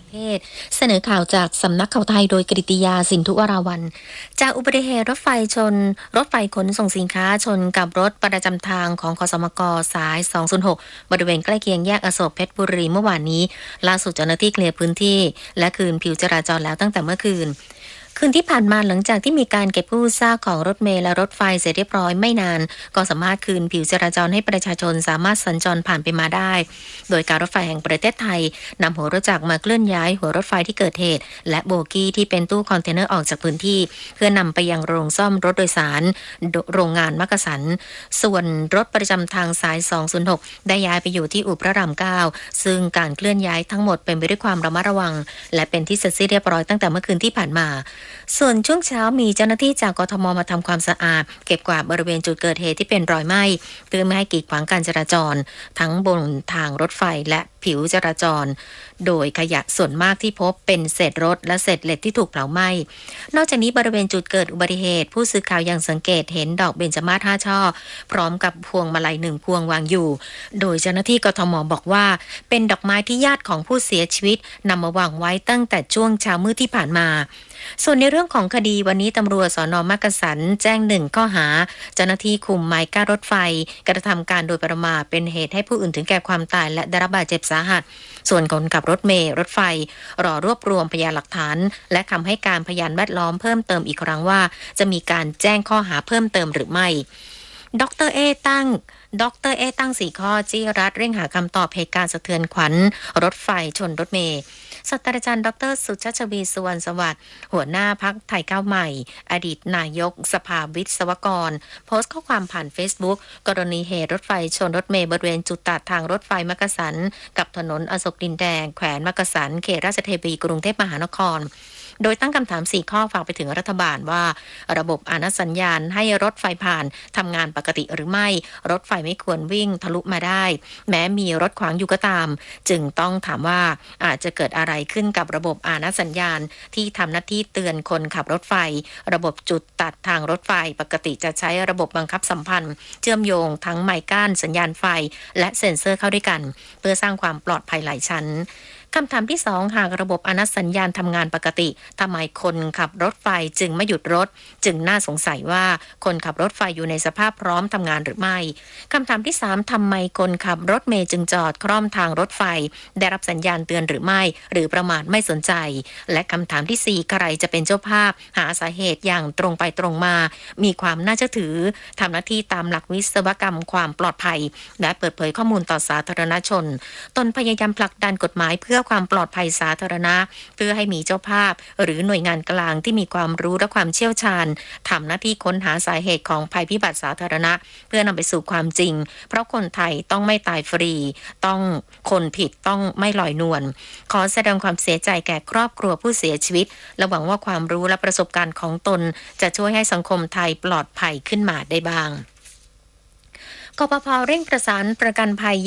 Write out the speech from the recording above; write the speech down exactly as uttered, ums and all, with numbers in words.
เทศเสนอข่าวจากสำนักข่าวไทยโดยกฤติยาสินธุวราวัลย์จากอุบัติเหตุรถไฟชนรถไฟขนส่งสินค้าชนกับรถประจำทางของคสมกสายสองศูนย์หกบริเวณใกล้เคียงแยกอโศกเพชรบุรีเมื่อวานนี้ล่าสุดเจ้าหน้าที่เคลียร์พื้นที่และคืนผิวจราจรแล้วตั้งแต่เมื่อคืนคืนที่ผ่านมาหลังจากที่มีการเก็บกู้ซากของรถเมล์และรถไฟเสร็จเรียบร้อยไม่นานก็สามารถคืนผิวจราจรให้ประชาชนสามารถสัญจรผ่านไปมาได้โดยการรถไฟแห่งประเทศไทยนำหัวรถจักรมาเคลื่อนย้ายหัวรถไฟที่เกิดเหตุและโบกี้ที่เป็นตู้คอนเทนเนอร์ออกจากพื้นที่เพื่อนำไปยังโรงซ่อมรถโดยสารโรงงานมักกะสันส่วนรถประจำทางสายสองศูนย์หกได้ย้ายไปอยู่ที่อู่พระรามเก้าซึ่งการเคลื่อนย้ายทั้งหมดเป็นไปด้วยความระมัดระวังและเป็นที่เสร็จสิ้นเรียบร้อยตั้งแต่เมื่อคืนที่ผ่านมาส่วนช่วงเช้ามีเจ้าหน้าที่จากกทมมาทำความสะอาดเก็บกวาดบริเวณจุดเกิดเหตุที่เป็นรอยไหม้เพื่อไม่ให้กีดขวางการจราจรทั้งบนทางรถไฟและผิวจราจรโดยขยะส่วนมากที่พบเป็นเศษรถและเศษเหล็กที่ถูกเผาไหม้นอกจากนี้บริเวณจุดเกิดอุบัติเหตุผู้สื่อข่าวยังสังเกตเห็นดอกเบญจมาศห้าช่อพร้อมกับพวงมาลัยหนึ่งพวงวางอยู่โดยเจ้าหน้าที่กทมบอกว่าเป็นดอกไม้ที่ญาติของผู้เสียชีวิตนำมาวางไว้ตั้งแต่ช่วงเช้ามืดที่ผ่านมาส่วนในเรื่องของคดีวันนี้ตำรวจสน.มักกะสันแจ้งหนึ่งข้อหาเจ้าหน้าที่คุมไม้กั้นรถไฟกระทำการโดยประมาทเป็นเหตุให้ผู้อื่นถึงแก่ความตายและได้รับบาดเจ็บสาหัสส่วนคนขับรถเมล์รถไฟรอรวบรวมพยานหลักฐานและคำให้การพยานแวดล้อมเพิ่มเติมอีกครั้งว่าจะมีการแจ้งข้อหาเพิ่มเติมหรือไม่ดรเอตั้งดรเอตั้งสี่ข้อจี้รัฐเร่งหาคำตอบเหตุการณ์สะเทือนขวัญรถไฟชนรถเมล์ศาสตราจารย์ดรสุชาติวีสุวรรณสวัสดิ์หัวหน้าพรรคไทยก้าวใหม่อดีตนายกสภาวิศวกรโพสต์ข้อความผ่าน Facebook กรณีเหตุรถไฟชนรถเมล์บริเวณจุดตัดทางรถไฟมักกะสันกับถนนอโศกดินแดงแขวงมักกะสันเขตราชเทวีกรุงเทพมหานครโดยตั้งคำถามสี่ข้อฝากไปถึงรัฐบาลว่าระบบอานัสัญญาณให้รถไฟผ่านทำงานปกติหรือไม่รถไฟไม่ควรวิ่งทะลุมาได้แม้มีรถขวางอยู่ก็ตามจึงต้องถามว่าอาจจะเกิดอะไรขึ้นกับระบบอานัสัญญาณที่ทำหน้าที่เตือนคนขับรถไฟระบบจุดตัดทางรถไฟปกติจะใช้ระบบบังคับสัมพันธ์เชื่อมโยงทั้งไม้กั้นสัญญาณไฟและเซ็นเซอร์เข้าด้วยกันเพื่อสร้างความปลอดภัยหลายชั้นคำถามที่สองหากระบบอานัสัญญาณทำงานปกติทำไมคนขับรถไฟจึงไม่หยุดรถจึงน่าสงสัยว่าคนขับรถไฟอยู่ในสภาพพร้อมทำงานหรือไม่คำถามที่สามทำไมคนขับรถเมล์จึงจอดคร่อมทางรถไฟได้รับสัญญาณเตือนหรือไม่หรือประมาทไม่สนใจและคำถามที่สี่ใครจะเป็นเจ้าภาพหาสาเหตุอย่างตรงไปตรงมามีความน่าเชื่อถือทำหน้าที่ตามหลักวิศวกรรมความปลอดภัยและเปิดเผยข้อมูลต่อสาธารณชนตนพยายามผลักดันกฎหมายเพื่อความปลอดภัยสาธารณะเพื่อให้มีเจ้าภาพหรือหน่วยงานกลางที่มีความรู้และความเชี่ยวชาญทำหน้าที่ค้นหาสาเหตุของภัยพิบัติสาธารณะเพื่อนำไปสู่ความจริงเพราะคนไทยต้องไม่ตายฟรีต้องคนผิดต้องไม่ลอยนวลขอแสดงความเสียใจแก่ครอบครัวผู้เสียชีวิตและหวังว่าความรู้และประสบการณ์ของตนจะช่วยให้สังคมไทยปลอดภัยขึ้นมาได้บ้างกปภ.เร่งประสานประกันภัย